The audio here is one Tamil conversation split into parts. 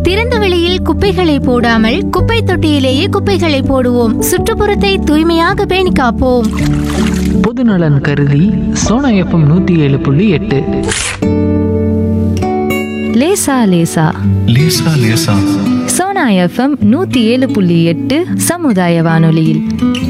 திறந்த வெளியில் குப்பைகளை போடாமல் குப்பை தொட்டியிலேயே குப்பைகளை போடுவோம். சுற்றுப்புறத்தை தூய்மையாக பேணி காப்போம். பொதுநலன் கருதி சோனா எஃப்எம் 107.8. லேசா லேசா லேசா லேசா சோனா எஃப்எம் 107.8 சமுதாய வானொலியில்.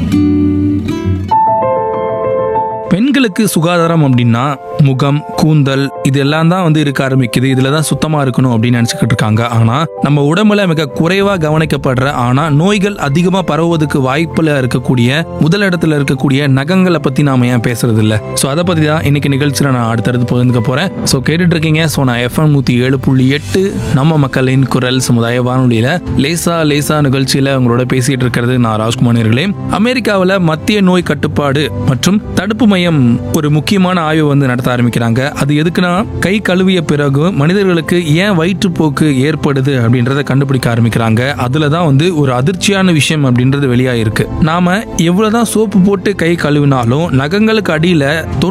பெண்களுக்கு சுகாதாரம் அப்படின்னா முகம், கூந்தல் இதெல்லாம் தான் இருக்க ஆரம்பிக்குது. இதுல தான் சுத்தமா இருக்கணும் அப்படின்னு நினைச்சுக்கிட்டு இருக்காங்க. ஆனா நம்ம உடம்புல மிக குறைவா கவனிக்கப்படுற ஆனா நோய்கள் அதிகமா பரவுவதற்கு வாய்ப்புல இருக்கக்கூடிய முதலிடத்துல இருக்கக்கூடிய நகங்களை பத்தி நாம ஏன் பேசுறது இல்ல? சோ அதை பத்தி தான் இன்னைக்கு நிகழ்ச்சியில நான் அடுத்தடுத்து பகிர்ந்துக்க போறேன். சோ கேட்டுட்டு இருக்கீங்க சோனா எஃப்எம் 107.8 நம்ம மக்களின் குரல் சமுதாய வானொலியில லேசா லேசா நிகழ்ச்சியில உங்களோட பேசிட்டு இருக்கிறது நான் ராஜ்குமார். அமெரிக்காவில் மத்திய நோய் கட்டுப்பாடு மற்றும் தடுப்பு மையம் ஒரு முக்கியமான ஆய்வு நடத்த ஆரம்பிக்கிறாங்க. அது எதுக்குன்னா கை கழுவிய பிறகு மனிதர்களுக்கு ஏன் வயிற்றுப்போக்கு ஏற்படுது அப்படின்றத கண்டுபிடிக்க ஆரம்பிக்கிறாங்க. அதுலதான் ஒரு அதிர்ச்சியான விஷயம் அப்படின்றது வெளியாயிருக்கு. நாம எவ்வளவுதான் சோப்பு போட்டு கை கழுவினாலும் நகங்களுக்கு அடியில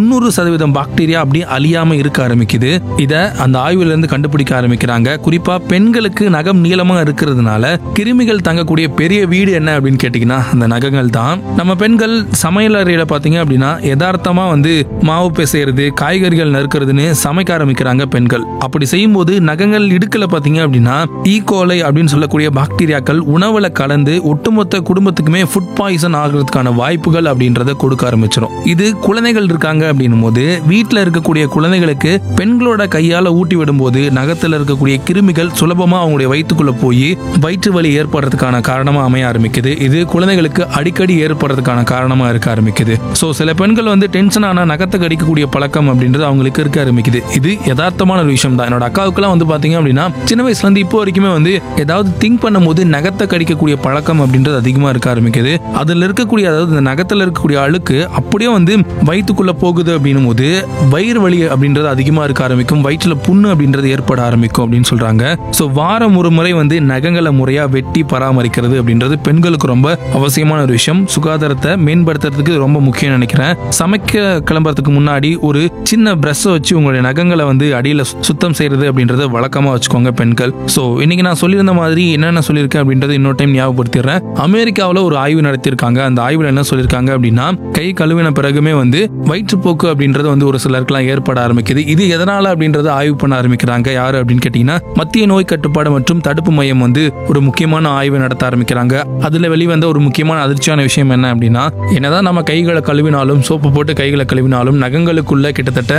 90% பாக்டீரியா அப்படி அழியாம இருக்க ஆரம்பிக்குது. இத அந்த ஆய்வுல இருந்து கண்டுபிடிக்க ஆரம்பிக்கிறாங்க. குறிப்பா பெண்களுக்கு நகம் நீளமா இருக்கிறதுனால கிருமிகள் தங்கக்கூடிய பெரிய வீடு என்ன அப்படின்னு கேட்டீங்கன்னா அந்த நகங்கள் தான். நம்ம பெண்கள் சமையல் அறையில பாத்தீங்க அப்படின்னா யதார்த்தமா மாவு பிசைறது, காய்கறிகள் நறுக்கிறதுன்னு சமைக்க ஆரம்பிக்கிறாங்க பெண்கள். அப்படி செய்யும் போது நகங்கள் இடுக்கல பாத்தீங்க அப்படின்னா ஈகோலை அப்படின்னு சொல்லக்கூடிய பாக்டீரியாக்கள் உணவுல கலந்து ஒட்டுமொத்த குடும்பத்துக்குமே ஃபுட் பாய்சன் ஆகிறதுக்கான வாய்ப்புகள் அப்படின்றத கொடுக்க ஆரம்பிச்சிடும். இது குழந்தைகள் இருக்காங்க அப்படின்னும் போது வீட்டுல இருக்கக்கூடிய குழந்தைகளுக்கு பெண்களோட கையால ஊட்டி விடும் போது நகத்துல இருக்கக்கூடிய கிருமிகள் சுலபமா அவங்களுடைய வயிற்றுக்குள்ள போய் வயிற்று வலி ஏற்படுறதுக்கான காரணமா அமைய ஆரம்பிக்குது. இது குழந்தைகளுக்கு அடிக்கடி ஏற்படுறதுக்கான காரணமா இருக்க ஆரம்பிக்குது. சோ சில பெண்கள் டென்ஷன் ஆனா நகத்தை கடிக்கக்கூடிய பழக்கம் அப்படின்றது அவங்களுக்கு இருக்க ஆரம்பிக்குது. இது யதார்த்தமான ஒரு விஷயம் தான். என்னோட அக்காவுக்குலாம் பாத்தீங்க அப்படின்னா சின்ன வயசுல இருந்து இப்போ வரைக்குமே ஏதாவது திங்க் பண்ணும் போது நகத்தை கடிக்கக்கூடிய பழக்கம் அப்படின்றது அதிகமா இருக்க ஆரம்பிக்குது. அதுல இருக்கக்கூடிய அதாவது இந்த நகத்துல இருக்கக்கூடிய அழுக்கு அப்படியே வயிற்றுக்குள்ள போகுது அப்படின்னும் போது வயிறு வலி அப்படின்றது அதிகமா இருக்க ஆரம்பிக்கும். வயிற்றுல புண்ணு அப்படின்றது ஏற்பட ஆரம்பிக்கும் அப்படின்னு சொல்றாங்க. சோ வாரம் ஒரு முறை நகங்களை முறையா வெட்டி பராமரிக்கிறது அப்படின்றது பெண்களுக்கு ரொம்ப அவசியமான ஒரு விஷயம். சுகாதாரத்தை மேம்படுத்துறதுக்கு ரொம்ப முக்கியம் நினைக்கிறேன். சமைக்க கிளம்புறதுக்கு முன்னாடி ஒரு சின்ன பிரஷ் வச்சு உங்களுடைய நகங்களை அடியில சுத்தம் செய்யறது அப்படின்றத வழக்கமா வச்சுக்கோங்க பெண்கள். சோ இன்னைக்கு நான் சொல்லியிருந்த மாதிரி என்னென்ன சொல்லியிருக்கேன் அப்படின்றது இன்னொரு டைம் ஞாபகப்படுத்திடுறேன். அமெரிக்காவில் ஒரு ஆய்வு நடத்தியிருக்காங்க. அந்த ஆய்வுல என்ன சொல்லியிருக்காங்க அப்படின்னா கை கழுவின பிறகுமே வயிற்றுப்போக்கு அப்படின்றது ஒரு சிலருக்குலாம் ஏற்பட ஆரம்பிக்குது. இது எதனால அப்படின்றத ஆய்வு பண்ண ஆரம்பிக்கிறாங்க. யாரு அப்படின்னு கேட்டீங்கன்னா மத்திய நோய் கட்டுப்பாடு மற்றும் தடுப்பு மையம் ஒரு முக்கியமான ஆய்வு நடத்த ஆரம்பிக்கிறாங்க. அதுல வெளிவந்த ஒரு முக்கியமான அதிர்ச்சியான விஷயம் என்ன அப்படின்னா என்னதான் நம்ம கைகளை கழுவினாலும் சோப்பு போட்டு கைகளை கழுவினாலும் நகங்களுக்குள்ள கிட்டத்தட்ட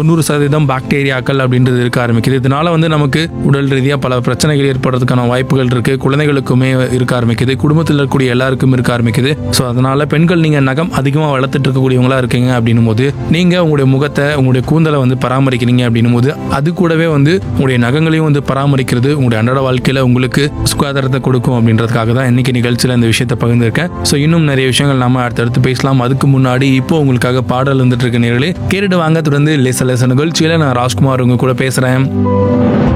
90% பாக்டீரியாக்கள் அப்படின்றது இருக்க ஆரம்பிக்குது. இதனால நமக்கு உடல் ரீதியா பல பிரச்சனைகள் ஏற்படுறதுக்கான வாய்ப்புகள் இருக்கு. குழந்தைகளுக்குமே இருக்க ஆரம்பிக்குது. குடும்பத்தில் இருக்கக்கூடிய எல்லாருக்கும் இருக்க ஆரம்பிக்குது. ஸோ அதனால பெண்கள் நீங்க நகம் அதிகமா வளர்த்துட்டு இருக்கக்கூடியவங்களா இருக்கீங்க அப்படின்னும் போது நீங்க உங்களுடைய முகத்தை உங்களுடைய கூந்தலை பராமரிக்கிறீங்க அப்படின்னும் போது அது கூடவே உங்களுடைய நகங்களையும் பராமரிக்கிறது உங்களுடைய அன்றாட வாழ்க்கையில உங்களுக்கு சுகாதாரத்தை கொடுக்கும் அப்படின்றதுக்காக தான் இன்னைக்கு நிகழ்ச்சியில இந்த விஷயத்தை பகிர்ந்திருக்கேன். ஸோ இன்னும் நிறைய விஷயங்கள் நாம அடுத்தடுத்து பேசலாம். அதுக்கு முன்னாடி இப்போ உங்களுக்காக பாடல் இருக்க நேர்களே கேட்டுட்டு வாங்க. தொடர்ந்து லேச லேச நிகழ்ச்சியில நான் ராஜ்குமார் உங்க கூட பேசுறேன்.